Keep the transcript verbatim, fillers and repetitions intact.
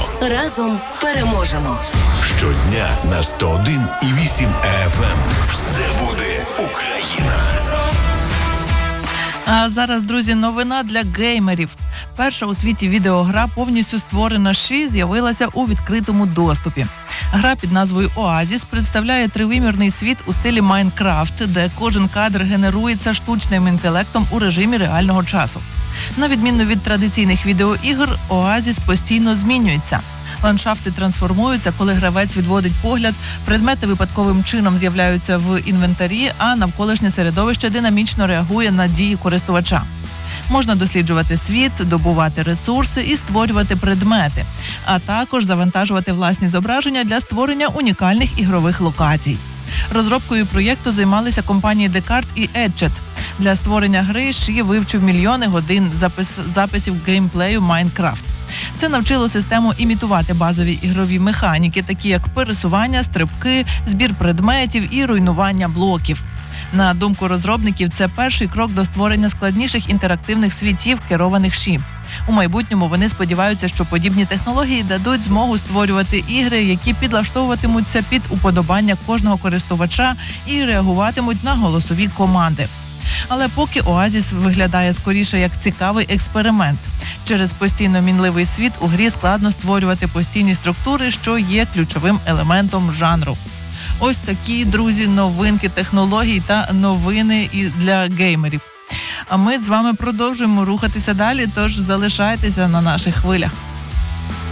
Разом переможемо. Щодня на сто один і вісім еф ем. Все буде Україна. А зараз, друзі, новина для геймерів. Перша у світі відеогра, повністю створена Ші, з'явилася у відкритому доступі. Гра під назвою Оазіс представляє тривимірний світ у стилі Майнкрафт, де кожен кадр генерується штучним інтелектом у режимі реального часу. На відміну від традиційних відеоігр, Оазіс постійно змінюється. Ландшафти трансформуються, коли гравець відводить погляд, предмети випадковим чином з'являються в інвентарі, а навколишнє середовище динамічно реагує на дії користувача. Можна досліджувати світ, добувати ресурси і створювати предмети, а також завантажувати власні зображення для створення унікальних ігрових локацій. Розробкою проєкту займалися компанії Dechart і Edget. Для створення гри Ші вивчив мільйони годин запис, записів геймплею Майнкрафт. Це навчило систему імітувати базові ігрові механіки, такі як пересування, стрибки, збір предметів і руйнування блоків. На думку розробників, це перший крок до створення складніших інтерактивних світів, керованих Ші. У майбутньому вони сподіваються, що подібні технології дадуть змогу створювати ігри, які підлаштовуватимуться під уподобання кожного користувача і реагуватимуть на голосові команди. Але поки Оазіс виглядає скоріше як цікавий експеримент. Через постійно мінливий світ у грі складно створювати постійні структури, що є ключовим елементом жанру. Ось такі, друзі, новинки технологій та новини і для геймерів. А ми з вами продовжуємо рухатися далі, тож залишайтеся на наших хвилях.